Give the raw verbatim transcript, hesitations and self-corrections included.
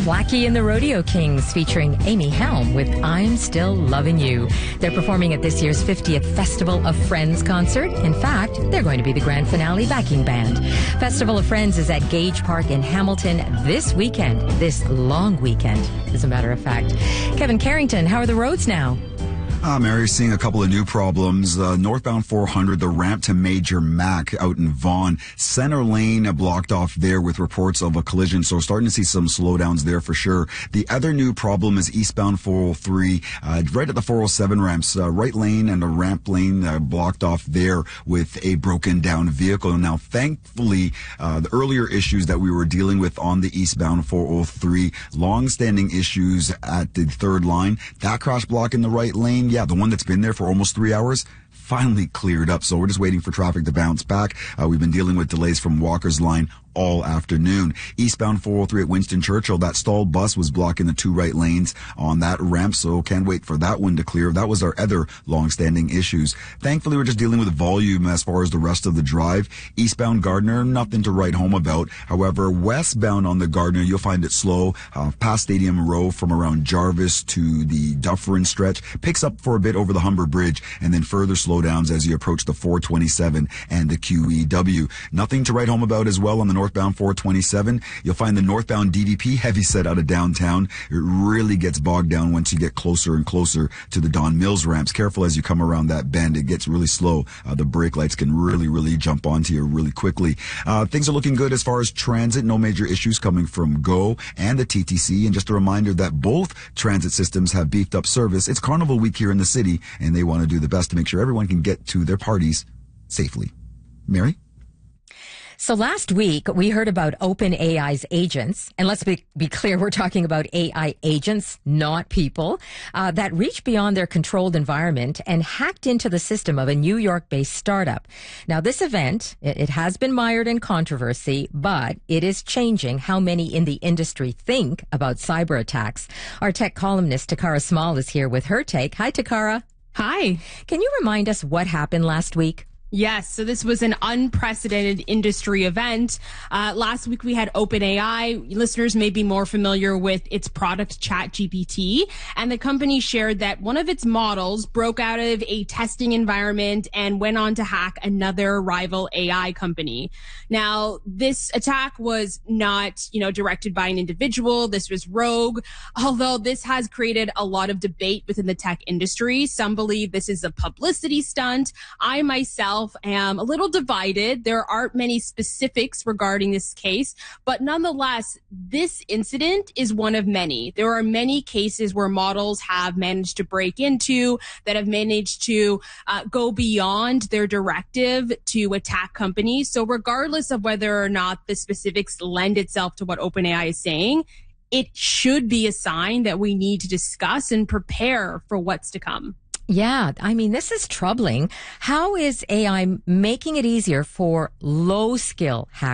Slacky and the Rodeo Kings featuring Amy Helm with I'm Still Loving You. They're performing at this year's fiftieth Festival of Friends concert. In fact, they're going to be the grand finale backing band. Festival of Friends is at Gage Park in Hamilton this weekend, this long weekend, as a matter of fact. Kevin Carrington, how are the roads now? Uh, Mary's seeing a couple of new problems. Uh, northbound four hundred, the ramp to Major Mac out in Vaughan. Center lane uh, blocked off there with reports of a collision, so starting to see some slowdowns there for sure. The other new problem is eastbound four oh three, uh, right at the four oh seven ramps. Uh, right lane and the ramp lane uh, blocked off there with a broken down vehicle. Now, thankfully, uh, the earlier issues that we were dealing with on the eastbound four oh three, long-standing issues at the third line, that crash block in the right lane, yeah, the one that's been there for almost three hours, finally cleared up. So we're just waiting for traffic to bounce back. Uh, we've been dealing with delays from Walker's line all afternoon. Eastbound four oh three at Winston Churchill, that stalled bus was blocking the two right lanes on that ramp, so can't wait for that one to clear. That was our other long-standing issues. Thankfully, we're just dealing with volume as far as the rest of the drive. Eastbound Gardner, nothing to write home about. However, westbound on the Gardner, you'll find it slow. Uh, past Stadium Row from around Jarvis to the Dufferin stretch. Picks up for a bit over the Humber Bridge, and then further slowdowns as you approach the four twenty-seven and the Q E W. Nothing to write home about as well on the northbound four twenty-seven. You'll find the northbound D D P heavy set out of downtown. It really gets bogged down once you get closer and closer to the Don Mills ramps. Careful as you come around that bend. It gets really slow. Uh, the brake lights can really, really jump onto you really quickly. Uh, things are looking good as far as transit. No major issues coming from GO and the T T C. And just a reminder that both transit systems have beefed up service. It's Carnival Week here in the city, and they want to do the best to make sure everyone can get to their parties safely. Mary? So last week, we heard about OpenAI's agents, and let's be, be clear, we're talking about A I agents, not people, uh, that reached beyond their controlled environment and hacked into the system of a New York-based startup. Now, this event, it, it has been mired in controversy, but it is changing how many in the industry think about cyber attacks. Our tech columnist, Takara Small, is here with her take. Hi, Takara. Hi. Can you remind us what happened last week? Yes, so this was an unprecedented industry event. Uh, last week we had OpenAI. Listeners may be more familiar with its product ChatGPT, and the company shared that one of its models broke out of a testing environment and went on to hack another rival A I company. Now, this attack was not, you know, directed by an individual. This was rogue, although this has created a lot of debate within the tech industry. Some believe this is a publicity stunt. I myself am a little divided. There aren't many specifics regarding this case, but nonetheless, this incident is one of many. There are many cases where models have managed to break into, that have managed to uh, go beyond their directive to attack companies. So regardless of whether or not the specifics lend itself to what OpenAI is saying, it should be a sign that we need to discuss and prepare for what's to come. Yeah, I mean, this is troubling. How is A I making it easier for low-skill hackers